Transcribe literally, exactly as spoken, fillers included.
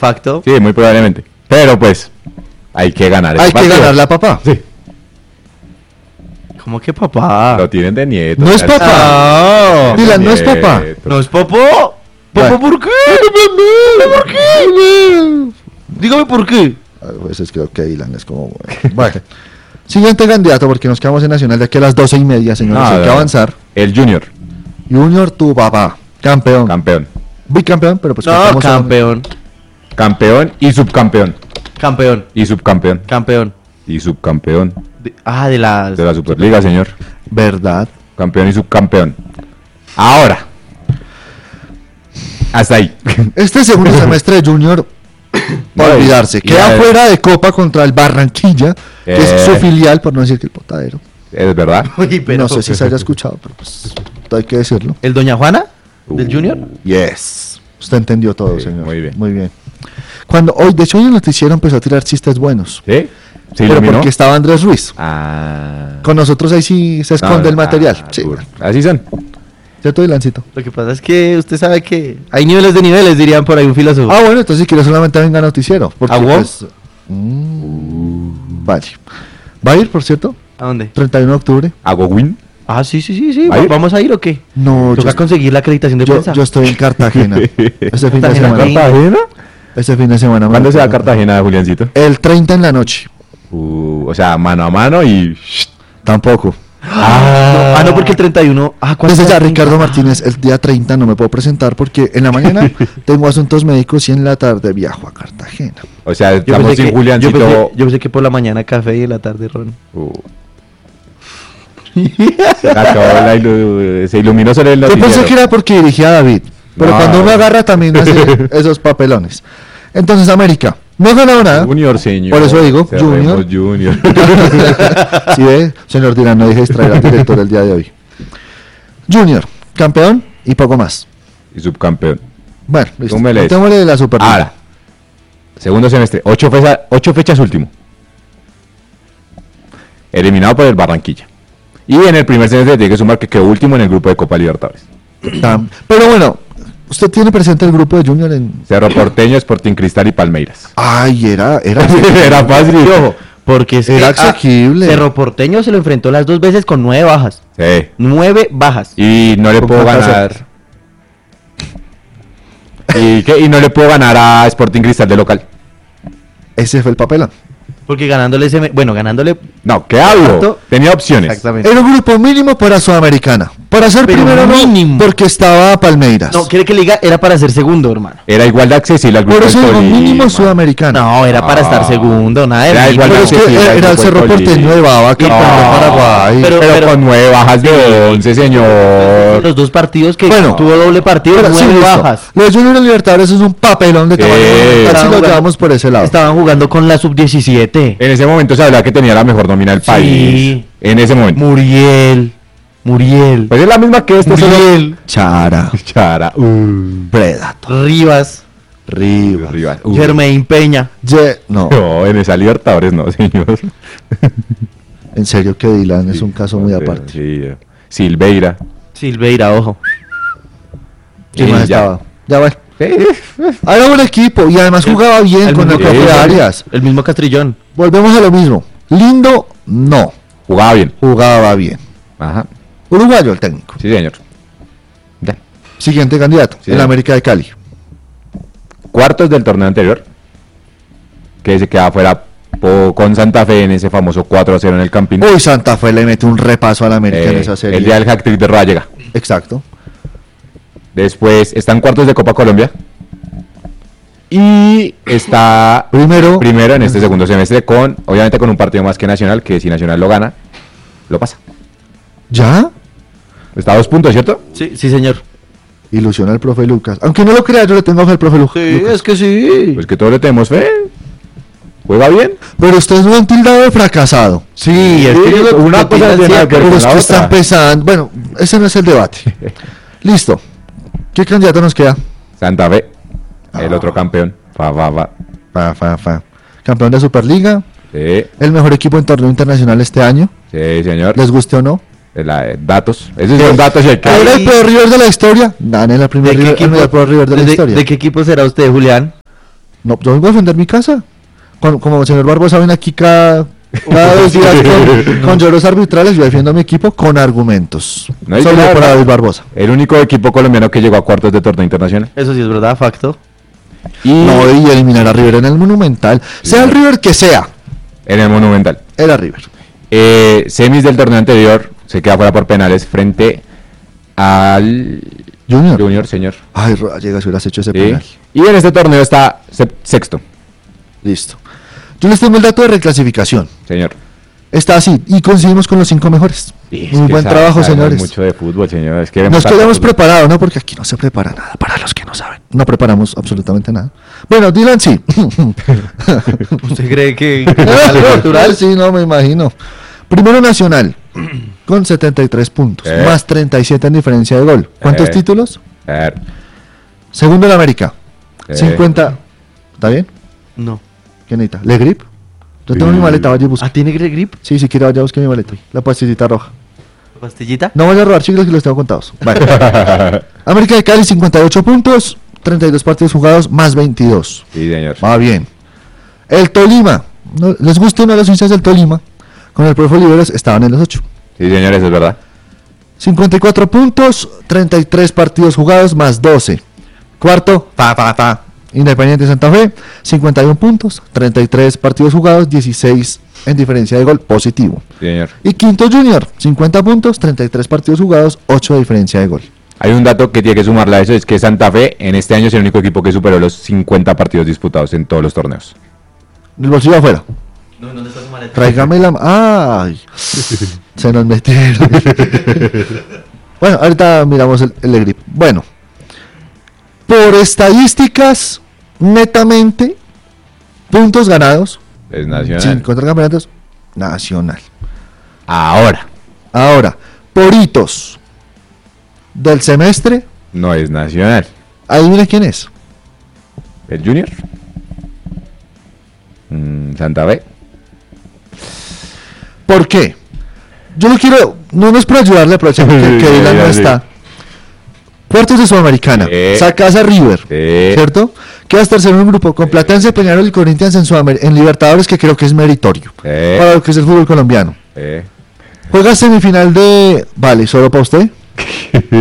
facto. Sí, muy probablemente. Pero pues, hay que ganar. Hay que ganar la papá. Sí. ¿Cómo que papá? Lo tienen de nieto. No es papá. No, Dylan, no es papá. ¿No es popó? ¿Popó por qué? ¿Por qué? Dígame por qué. A veces creo que Dylan es como... Bueno. Bueno. Siguiente candidato, porque nos quedamos en Nacional de aquí a las doce y media, señores. No, hay que no. avanzar. El Junior, Junior, tu papá. Campeón. campeón. Bicampeón, pero pues... No, contamos campeón. Campeón y subcampeón. Campeón. Y subcampeón. Campeón. Y subcampeón De- ah, de las... de la Superliga, señor. Verdad. Campeón y subcampeón. Ahora. Hasta ahí. Este segundo semestre de Junior, No, para olvidarse, y queda ya- fuera de Copa contra el Barranquilla, que es Eh. su filial, por no decir que el potadero. Es verdad. Uy, pero- No sé si se haya escuchado, pero pues hay que decirlo. ¿El Doña Juana? ¿Del Uh. Junior? Yes. Usted entendió todo, Sí, señor. muy bien. Muy bien. Cuando hoy, de hecho, hoy en el noticiero empezó a tirar chistes buenos. ¿Sí? ¿Se Pero iluminó? porque estaba Andrés Ruiz. Ah. Con nosotros ahí sí se esconde No, el material. ah, Sí. duro. Así son. ¿Cierto, Dilancito? Lo que pasa es que usted sabe que hay niveles de niveles, dirían por ahí un filósofo. Ah, bueno, entonces si quiere solamente venga a noticiero. Porque, ¿A vos? pues, mm, vale. ¿Va a ir, por cierto? ¿A dónde? treinta y uno de octubre. ¿Hago win? Ah, sí, sí, sí, sí. ¿Va a ir? ¿Vamos a ir o qué? No, Toca yo, conseguir la acreditación de yo, prensa. yo estoy en Cartagena. Ese fin de Cartagena, semana. ¿qué? ¿Cartagena? Ese fin de semana. ¿Cuándo me se va a acuerdo. Cartagena, Juliancito? El treinta en la noche. Uh, o sea, mano a mano y... Tampoco. Ah, no, porque el treinta y uno... Ah, ¿cuándo Entonces es ya, el Ricardo treinta? Martínez, el día treinta no me puedo presentar porque en la mañana tengo asuntos médicos y en la tarde viajo a Cartagena. O sea, Yo estamos pensé, sin que, yo, Juliancito... pensé, yo pensé que por la mañana café y en la tarde ron. Uh. Se acabó la ilu- se iluminó sobre el Yo noticiero. pensé que era porque dirigía a David, pero No. cuando uno agarra también hace esos papelones. Entonces, América, no ha ganado nada. Junior, señor. Por eso digo, Cerremos Junior. Si ve, señor Dylan, no deje distraer al director el día de hoy. Junior, campeón y poco más. Y subcampeón. Bueno, listo. Túmele eso. Contémosle de la Superliga. Ahora, segundo semestre, ocho, fecha- ocho fechas último. Eliminado por el Barranquilla. Y en el primer semestre tiene que sumar que quedó último en el grupo de Copa Libertadores. Tam- Pero bueno, usted tiene presente el grupo de Junior en... Cerro Porteño, Sporting Cristal y Palmeiras. Ay, era... Era, Era fácil. Y ojo, porque es Era que, ah, asequible. Cerro Porteño se lo enfrentó las dos veces con nueve bajas. Sí. Nueve bajas. Y no le ¿Con puedo cuántas ganar. ¿Y, qué? y no le puedo ganar a Sporting Cristal de local. Ese fue el papelón. Porque ganándole ese... me- Bueno, ganándole... No, ¿qué hablo? Exacto. Tenía opciones. Exactamente. Era un grupo mínimo para Sudamericana. Para ser Pero primero no, mínimo. porque estaba Palmeiras. No, quiere que le diga, era para ser segundo, hermano. Era igual de accesible al grupo Por eso del digo Tolima. mínimo Sudamericana. No, era para Ah. estar segundo, nada de Era mínimo. igual Pero es que accesible era, al era el grupo Cerro del Tolima. Porteño de Baba, campeón de No. Paraguay. Pero- Pero, con nueve bajas de once, señor. Los dos partidos que Bueno. tuvo doble partido, Pero, sí, nueve listo. bajas. Lo de Junior Libertadores es un papelón de Sí. tamaño. Casi Estaban lo jugando- llevamos por ese lado. Estaban jugando con la sub diecisiete. En ese momento se hablaba que tenía la mejor nómina del Sí. país. En ese momento. Muriel. Muriel. Pues es la misma que este. Muriel. Chara, Chara. Uh. Predator, Rivas. Rivas, Rival. Uh. Germain Peña. Ye- no, No, en esa Libertadores no, señor. en serio que Dylan es un caso muy No sé, aparte. Sí. eh. Silveira. Silveira, ojo. ¿Quién Y más ya. estaba? Ya va. Era un equipo y además jugaba bien El con el mismo- profe Sí. Arias. El mismo Castrillón. Volvemos a lo mismo. Lindo, no. Jugaba bien. Jugaba bien. Ajá. Uruguayo el técnico. Sí, señor. Ya. Siguiente candidato, Sí. en la América de Cali. Cuartos del torneo anterior. Que se queda fuera po- con Santa Fe en ese famoso cuatro a cero en el Campín. Uy, Santa Fe le mete un repaso a la América en Eh, esa serie. el día del hat-trick de Rayega. Exacto. Después están cuartos de Copa Colombia. Y está Primero. primero en este segundo semestre con, obviamente con un partido más que Nacional, que si Nacional lo gana, lo pasa. ¿Ya? Está a dos puntos, ¿cierto? Sí, sí, señor. Ilusiona al profe Lucas. Aunque no lo crea, yo le tengo fe al profe Lu- Lucas. que sí. Pues que todos le tenemos fe. Juega bien. Pero ustedes lo han tildado de fracasado. Sí, es que Sí, yo- una lo cosa tildan tiene siempre. que ver Pero con es la que está otra. empezando. Bueno, ese no es el debate. Listo. ¿Qué candidato nos queda? Santa Fe, el Ah. otro campeón. Fa, fa, fa. Fa, fa, fa. Campeón de Superliga. Sí, El mejor equipo en torneo internacional este año. sí, señor. ¿Les guste o no? De la- eh, datos. Esos son datos y hay que- Ay. ¿Era el peor River de la historia? Dan el primer ¿De qué River, el equipo, peor River de la de- historia. de qué equipo será usted, Julián? No, yo vengo a defender mi casa. Como, como el señor Barbosa ven aquí cada, cada dos días con, con lloros arbitrales, yo defiendo a mi equipo con argumentos. No, y Solo la para verdad, David Barbosa. El único equipo colombiano que llegó a cuartos de torneo internacional. Eso sí es verdad, facto. Y No, y eliminar a River en el Monumental. Sí, Sea el claro. River que sea, en el Monumental. era River. Eh, semis del torneo anterior, se queda fuera por penales frente al Junior. Junior, señor. Ay, llega si hubieras hecho ese Sí. penal. Y en este torneo está se- sexto, Listo. Yo les tengo el dato de reclasificación. señor. Está así, y coincidimos con los cinco mejores. Y es Muy que buen sabe- trabajo, sabemos señores. mucho de fútbol, señor. Es que No vemos es que tanto hayamos fútbol. preparado, ¿no? Porque aquí no se prepara nada, para los que no saben. No preparamos absolutamente nada. Bueno, Dylan sí. ¿Usted cree que es algo natural? Sí, no, me imagino. Primero Nacional, con setenta y tres puntos, Eh. más treinta y siete en diferencia de gol. ¿Cuántos Eh. títulos? A ver, Segundo el América, eh, cincuenta. ¿Está bien? No. ¿Qué necesita? ¿Le grip? Yo tengo Sí. mi maleta, vaya y busque. ¿Ah, tiene grip? Sí, si quiere vaya a buscar mi maleta. La pastillita roja. ¿Pastillita? No vaya a robar chicos que los tengo contados. Vale. América de Cali, cincuenta y ocho puntos, treinta y dos partidos jugados, más veintidós. Sí, señor. Va bien. El Tolima, no, les gusta uno de los hinchas del Tolima, con el profe Oliveros estaban en los ocho. Sí, señor, eso es verdad. cincuenta y cuatro puntos, treinta y tres partidos jugados, más doce. Cuarto, fa, fa, fa. Independiente Santa Fe, cincuenta y uno puntos, treinta y tres partidos jugados, dieciséis en diferencia de gol, positivo. Sí, señor. Y quinto Junior, cincuenta puntos, treinta y tres partidos jugados, ocho de diferencia de gol. Hay un dato que tiene que sumarle a eso, es que Santa Fe en este año es el único equipo que superó los cincuenta partidos disputados en todos los torneos. El bolsillo afuera. No, ¿dónde está su maleta? Tráigame la... ¡Ay! Se nos metieron. Bueno, ahorita miramos el, el de grip. Bueno, por estadísticas, netamente, puntos ganados, Es nacional. sin contra campeonatos, nacional. Ahora, Ahora, por hitos del semestre, no es nacional. adivina quién es. ¿El Junior? Mm, Santa Fe. ¿Por qué? Yo lo quiero, no, no es por ayudarle, aprovechando que, que Sí, Dylan no ya, sí. está. Cuartos de Sudamericana, Sí. sacas a River, Sí. ¿cierto? Quedas tercero en un grupo con Platense, Peñarol y Corinthians en, Sudamer- en Libertadores, que creo que es meritorio Sí. para lo que es el fútbol colombiano. Eh. Juega semifinal de... Vale, ¿solo para usted?